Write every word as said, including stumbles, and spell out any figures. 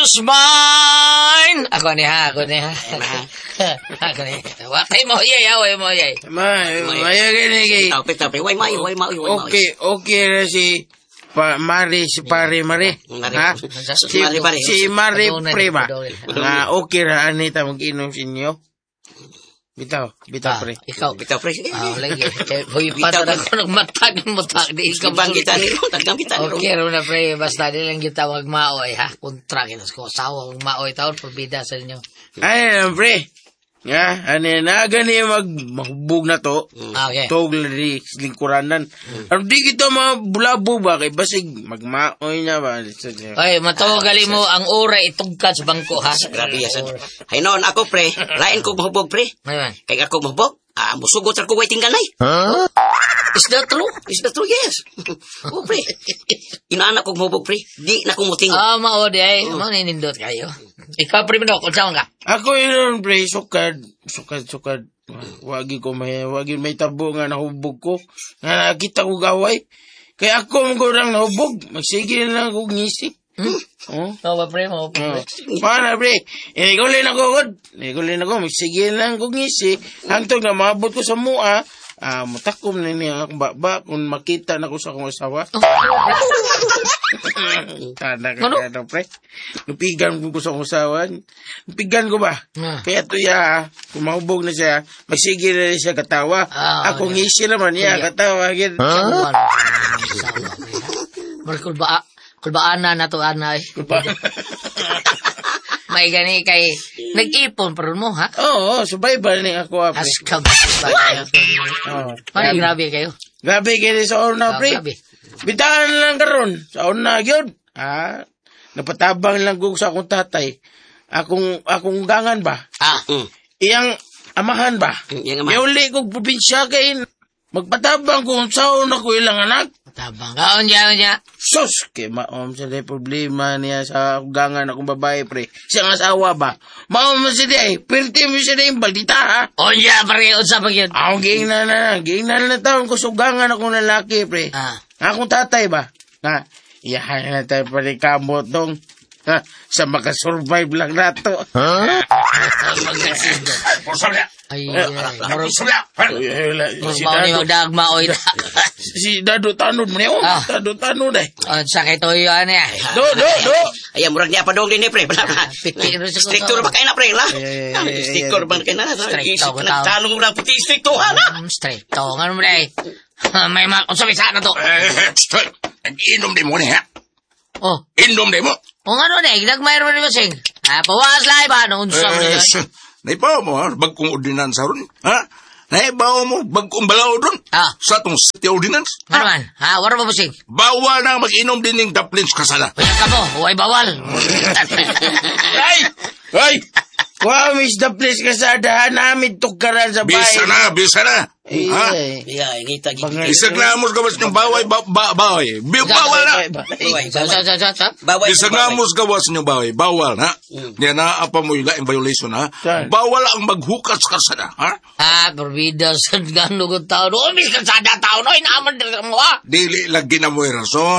is mine. Ako ni ha, ako ni ha. Ako ni. Wakay mo yay, away mo yay. May, may gini kay. Tapi tapi, way may, way may, way may. Okay, okay na si pa, Mari, si Pare Mari. Ha? Si Mari, Mari. Si Mari Prima. Ah, okay ra anita mag-inom sa inyo. Bitaw, bitaw pre. Ikaw, Bitaw pre. Ah, lagi. Hoy, pata na ko ng matag ng matag. Di ikaw Bang kita ni, tagang kita ni. Okay, ro na pre, basta di lang kita wag maoy ha. Kontra kinas ko sawa wag maoy taon porbida sa inyo. Ay, pre. Nga, ano na, gani mag, mahubog na to. Ah, okay. Tog lari, lingkuranan. Pero di kita mabulabo ba, kay basig, magmaoy niya ba? Ay, matawagali mo ang ura itugkad sa bangko, ha? Grabe yasan. Hay noon ako pre, lain ko mahubog pre. Ayun. Kay ako mahubog, ah, musugot ra ko waiting ganay. Huh? Is that true? Is that true? Yes. Oh pre. Inaanak ko mahubog pre, di na ko muting. Ah, mao di ay, mao ninindot kayo. Ikaw pre mo kung saan ka? Ako yun, pre, sukad, sukad, sukad. Wagi ko may, wagi may tabo nga nahubog ko. Nga nakita ko gaway. Kaya ako magurang nahubog, magsige na lang ako ngisi. Hmm? Oh? Mao ba pre, mao pre? Paano, pre? Eh, kulin ako, God. Eh, kulin ako, magsige na lang ako ngisi. Hangtog na mabot ko sa mua. Ah, matakom na niya akong baba kung makita na ko sa akong asawa. Tanda ka ano, pre. Nupigan ko sa akong asawa. Nupigan ko ba? Ah. Kaya to ya, kung mahubog na siya, magsige na siya katawa. Ah, ako okay. ngisi naman niya, katawa. Huh? Mar kulba, kulbaan na to anay. May gani kay nag-ipon pero mo ha? Oo, oh, subaybal ni ako, pre. Askab. Oh, Ay, grabe kayo. grabe kayo sa una, Ah, pre. grabe. Bitaan lang karon sa una gyud. Ah, napatabang lang ko sa akong tatay. Akong akong gangan ba? Ah, Mm. Iyang amahan ba? Iyang amahan. Yauli kog probinsya kay magpatabang ko sa una ko ilang anak. tabang ka unya unya. Sus, kay maom sa day problema niya sa gangan akong babae, pre. Siyang asawa ba? Maom man siya day, pirti mo siya day baldita, ha? Unya pare unsa pa gyud? Ako giingnan na, giingnan na taon ko sugangan akong lalaki, pre. Ah. Akong tatay ba? Na, iyahan na tayo pa rin kamot dong. Ha, sa makasurvive lang nato. Ay, ay, marag Si mao ni Dado, magdagma oy. si Dado Tanod mo niya, oh. Ah. Dado Tanod eh. On sakit oy ano ya. Do, do, do. Ay, murag niya pa dong din eh, pre. Piti ro sa Stricto ra ba kayo na, pre, la? Ay, ay, ay, Stricto ra ba kayo na? Stricto ko tao. Nagtanong mo lang puti, stricto, ha, na? Straight to ngano mo dai. May mal unsa bisa na to? Inom din mo ni ha? Oh, Inom din mo? o ngano dai gidagmay ro ni sing. Ah, pawas lai ba no unsa mo Eh, dai? naibaw mo ha? Bagkong ordinansa ron? Ha? Naibaw mo bagkong balaw ron? Ah. Sa atong city ordinance? Ano man? Ha, wala ba sing? Bawal na mag-inom din ng duplins kasala. Kuya ka mo, huwag bawal. Ay! Ay! Wow, Miss the place kasadahan namin tukaran sa bahay. Bisa na, bisa na. Eh, Ha? eh. Yeah, ngita, Bangal- Isag na mo gawas ng baway, ba, ba, baway. Bi- Bawal na. Bawal. Sa sa sa sa sa. Bawal. Isag na mo gawas ng baway, bawal ha. Yan na apa mo yung laing violation ha. Saan? Bawal ang maghukas kasada ha. Ah, berbeda sa gano'n kong tao. Doon, mis kasada tao. No, inaman din mo ha. Dili lagi na mo yung rason.